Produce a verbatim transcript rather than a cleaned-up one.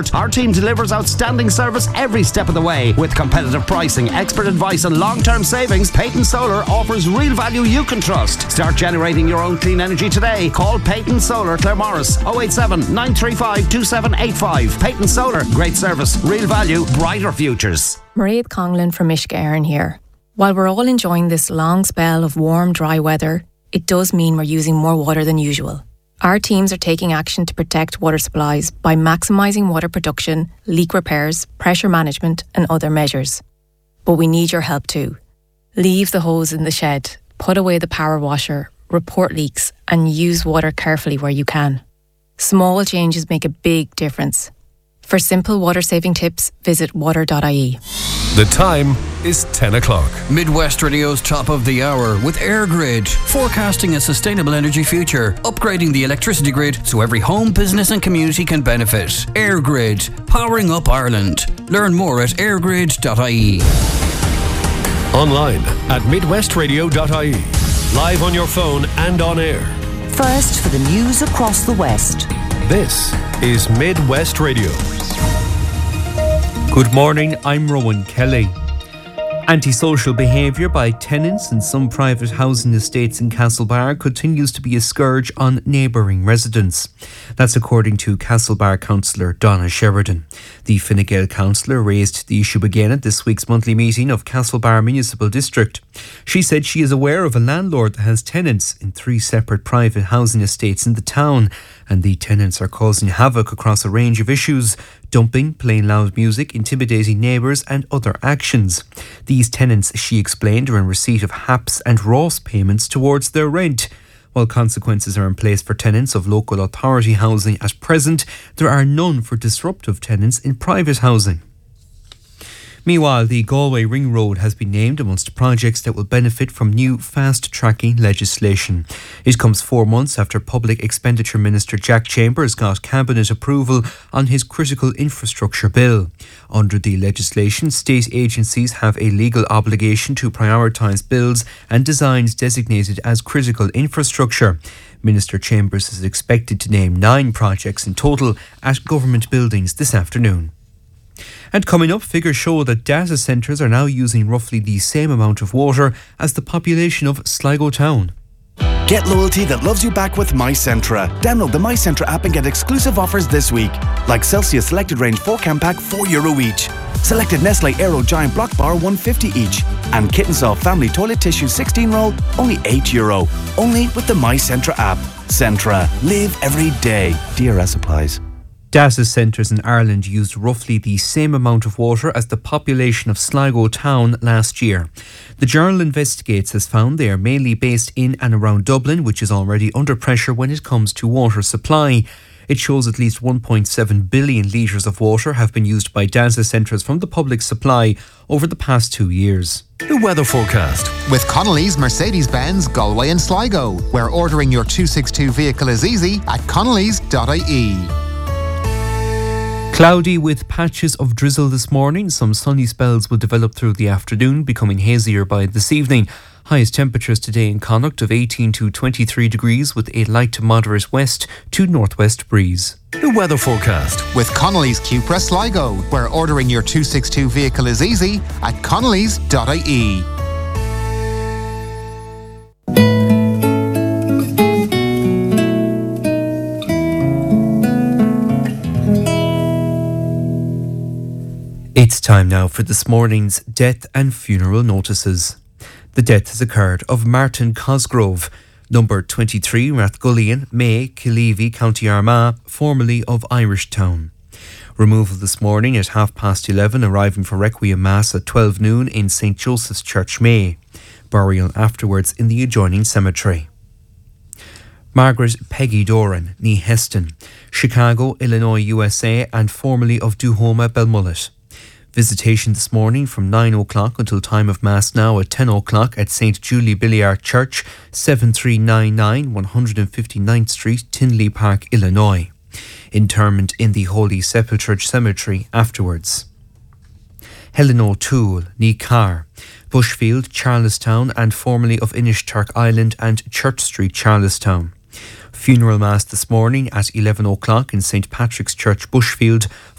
support. Our team delivers outstanding service every step of the way. With competitive pricing, expert advice and long-term savings, Peyton Solar offers real value you can trust. Start generating your own clean energy today. Call Peyton Solar Claremorris oh eight seven, nine three five, two seven eight five. Peyton Solar, great service, real value, brighter futures. Mairead Conglin from Mishka Éireann here. While we're all enjoying this long spell of warm, dry weather, it does mean we're using more water than usual. Our teams are taking action to protect water supplies by maximising water production, leak repairs, pressure management and other measures. But we need your help too. Leave the hose in the shed, put away the power washer, report leaks and use water carefully where you can. Small changes make a big difference. For simple water-saving tips, visit water dot I E. The time is ten o'clock. Midwest Radio's top of the hour with AirGrid, forecasting a sustainable energy future, upgrading the electricity grid so every home, business and community can benefit. AirGrid, powering up Ireland. Learn more at airgrid dot I E. Online at midwest radio dot I E. Live on your phone and on air. First for the news across the West. This is Midwest Radio. Good morning, I'm Rowan Kelly. Antisocial behaviour by tenants in some private housing estates in Castlebar continues to be a scourge on neighbouring residents. That's according to Castlebar councillor Donna Sheridan. The Fine Gael councillor raised the issue again at this week's monthly meeting of Castlebar Municipal District. She said she is aware of a landlord that has tenants in three separate private housing estates in the town, and the tenants are causing havoc across a range of issues: dumping, playing loud music, intimidating neighbours and other actions. These tenants, she explained, are in receipt of H A P S and R O S payments towards their rent. While consequences are in place for tenants of local authority housing at present, there are none for disruptive tenants in private housing. Meanwhile, the Galway Ring Road has been named amongst projects that will benefit from new fast-tracking legislation. It comes four months after Public Expenditure Minister Jack Chambers got Cabinet approval on his critical infrastructure bill. Under the legislation, state agencies have a legal obligation to prioritise bills and designs designated as critical infrastructure. Minister Chambers is expected to name nine projects in total at government buildings this afternoon. And coming up, figures show that data centres are now using roughly the same amount of water as the population of Sligo town. Get loyalty that loves you back with MyCentra. Download the MyCentra app and get exclusive offers this week. Like Celsius Selected Range four can pack, four euro each. Selected Nestle Aero Giant Block Bar, one fifty each. And Kittensoft Family Toilet Tissue sixteen roll, only eight euro. Only with the MyCentra app. Centra. Live every day. D R S applies. Data centres in Ireland used roughly the same amount of water as the population of Sligo town last year. The Journal Investigates has found they are mainly based in and around Dublin, which is already under pressure when it comes to water supply. It shows at least one point seven billion litres of water have been used by data centres from the public supply over the past two years. The weather forecast with Connolly's Mercedes-Benz Galway and Sligo, where ordering your two sixty-two vehicle is easy at connellys dot I E. Cloudy with patches of drizzle this morning. Some sunny spells will develop through the afternoon, becoming hazier by this evening. Highest temperatures today in Connacht of eighteen to twenty-three degrees with a light to moderate west to northwest breeze. The weather forecast with Connolly's Cupra Sligo, where ordering your two sixty-two vehicle is easy at connellys dot I E. It's time now for this morning's death and funeral notices. The death has occurred of Martin Cosgrove, number twenty-three, Rathgullion, May, Killeavy, County Armagh, formerly of Irishtown. Removal this morning at half past eleven, arriving for Requiem Mass at twelve noon in Saint Joseph's Church, May. Burial afterwards in the adjoining cemetery. Margaret Peggy Doran, née Heston, Chicago, Illinois, U S A, and formerly of Duhoma, Belmullet. Visitation this morning from nine o'clock until time of Mass now at ten o'clock at Saint Julie Billiard Church, seventy-three ninety-nine one hundred fifty-ninth Street, Tinley Park, Illinois. Interment in the Holy Sepulchre Cemetery afterwards. Helen O'Toole, née Carr, Bushfield, Charlestown, and formerly of Inishturk Island and Church Street, Charlestown. Funeral Mass this morning at eleven o'clock in Saint Patrick's Church, Bushfield,